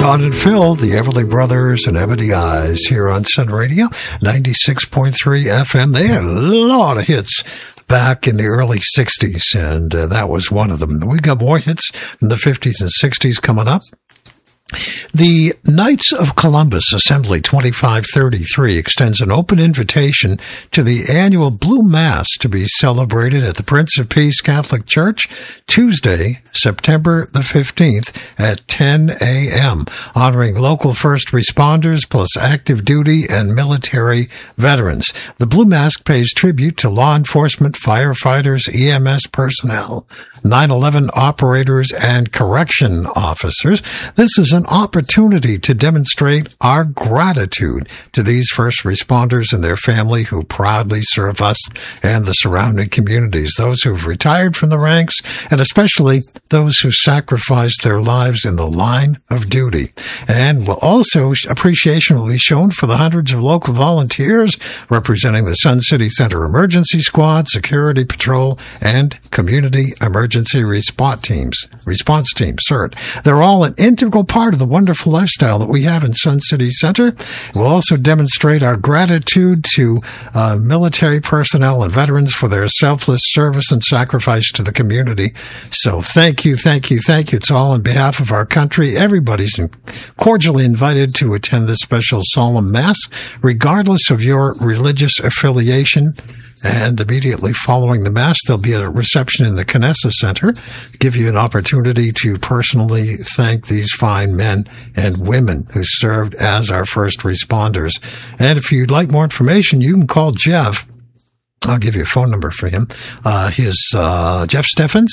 Don and Phil, the Everly Brothers and Ebony Eyes here on Sun Radio, 96.3 FM. They had a lot of hits back in the early 60s, and that was one of them. We got more hits in the 50s and 60s coming up. The Knights of Columbus Assembly 2533 extends an open invitation to the annual Blue Mass to be celebrated at the Prince of Peace Catholic Church Tuesday, September the 15th at 10 a.m., honoring local first responders plus active duty and military veterans. The Blue Mass pays tribute to law enforcement, firefighters, EMS personnel, 9/11 operators, and correction officers. This is an opportunity to demonstrate our gratitude to these first responders and their family who proudly serve us and the surrounding communities, those who've retired from the ranks, and especially those who sacrificed their lives in the line of duty. And will also appreciation will be shown for the hundreds of local volunteers representing the Sun City Center Emergency Squad, Security Patrol, and Community Emergency Response Teams, CERT. They're all an integral part of the wonderful lifestyle that we have in Sun City Center. We'll also demonstrate our gratitude to military personnel and veterans for their selfless service and sacrifice to the community. So thank you. It's all on behalf of our country. Everybody's cordially invited to attend this special solemn Mass, regardless of your religious affiliation. And immediately following the Mass, there'll be a reception in the Canessa Center, give you an opportunity to personally thank these fine men and women who served as our first responders. And if you'd like more information, you can call Jeff. I'll give you a phone number for him. His Jeff Steffens,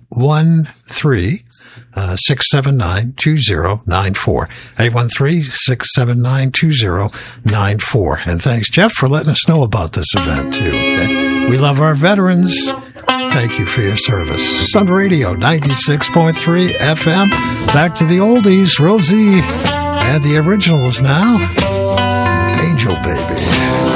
813-679-2094. 813-679-2094. And thanks, Jeff, for letting us know about this event, too. Okay? We love our veterans. Thank you for your service. Sun Radio, 96.3 FM. Back to the oldies, Rosie, and the originals now. Angel Baby.